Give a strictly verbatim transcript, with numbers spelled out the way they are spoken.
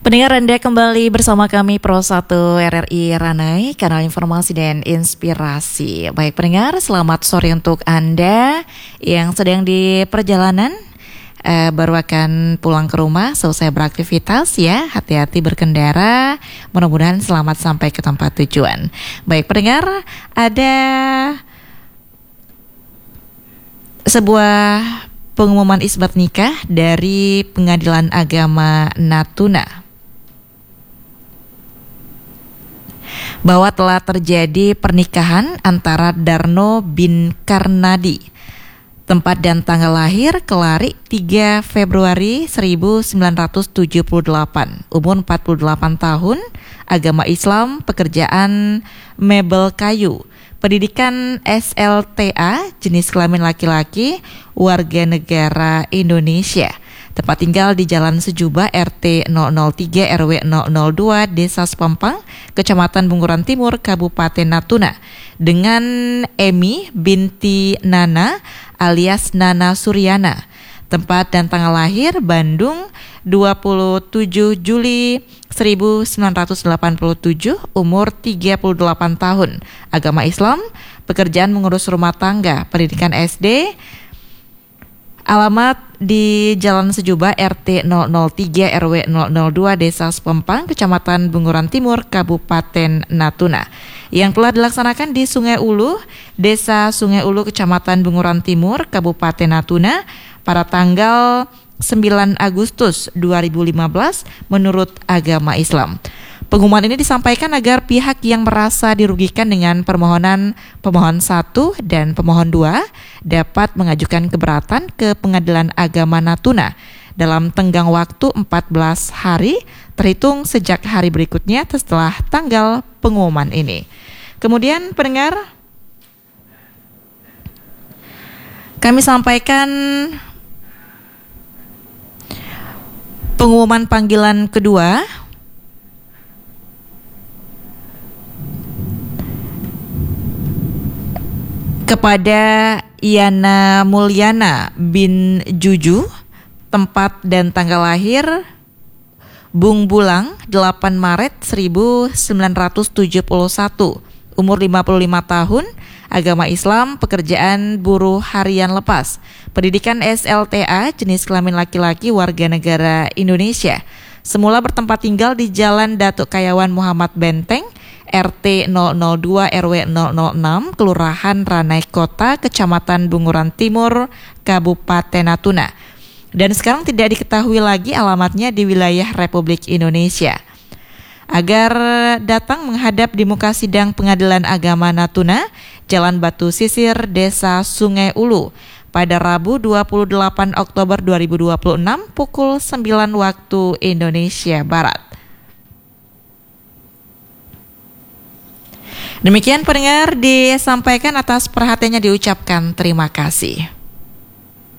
Pendengar Anda kembali bersama kami Pro satu R R I Ranai, kanal informasi dan inspirasi. Baik pendengar, selamat sore untuk Anda yang sedang di perjalanan, eh, baru akan pulang ke rumah selesai beraktivitas ya. Hati-hati berkendara, mudah-mudahan selamat sampai ke tempat tujuan. Baik pendengar, ada sebuah pengumuman isbat nikah dari Pengadilan Agama Natuna bahwa telah terjadi pernikahan antara Darno bin Karnadi. Tempat dan tanggal lahir Kelari tiga Februari seribu sembilan ratus tujuh puluh delapan, umur empat puluh delapan tahun, agama Islam, pekerjaan mebel kayu, pendidikan S L T A, jenis kelamin laki-laki, warga negara Indonesia. Tempat tinggal di Jalan Sejuba R T nol nol tiga R W nol nol dua Desa Sepempang, Kecamatan Bunguran Timur, Kabupaten Natuna, dengan Emi binti Nana alias Nana Suryana. Tempat dan tanggal lahir Bandung dua puluh tujuh Juli seribu sembilan ratus delapan puluh tujuh, umur tiga puluh delapan tahun, agama Islam, pekerjaan mengurus rumah tangga, pendidikan S D. Alamat di Jalan Sejuba R T nol nol tiga R W nol nol dua Desa Sepempang, Kecamatan Bunguran Timur, Kabupaten Natuna. Yang telah dilaksanakan di Sungai Ulu, Desa Sungai Ulu, Kecamatan Bunguran Timur, Kabupaten Natuna pada tanggal sembilan Agustus dua ribu lima belas menurut agama Islam. Pengumuman ini disampaikan agar pihak yang merasa dirugikan dengan permohonan pemohon satu dan pemohon dua dapat mengajukan keberatan ke Pengadilan Agama Natuna dalam tenggang waktu empat belas hari terhitung sejak hari berikutnya setelah tanggal pengumuman ini. Kemudian pendengar, kami sampaikan pengumuman panggilan kedua kepada Yana Mulyana bin Juju, tempat dan tanggal lahir Bung Bulang delapan Maret seribu sembilan ratus tujuh puluh satu, umur lima puluh lima tahun, agama Islam, pekerjaan buruh harian lepas, pendidikan S L T A, jenis kelamin laki-laki, warga negara Indonesia. Semula bertempat tinggal di Jalan Datuk Kayawan Muhammad Benteng, R T nol nol dua R W nol nol enam, Kelurahan Ranai Kota, Kecamatan Bunguran Timur, Kabupaten Natuna. Dan sekarang tidak diketahui lagi alamatnya di wilayah Republik Indonesia. Agar datang menghadap di muka sidang Pengadilan Agama Natuna, Jalan Batu Sisir, Desa Sungai Ulu, pada Rabu dua puluh delapan Oktober dua ribu dua puluh enam pukul sembilan waktu Indonesia Barat. Demikian pendengar, disampaikan atas perhatiannya diucapkan terima kasih.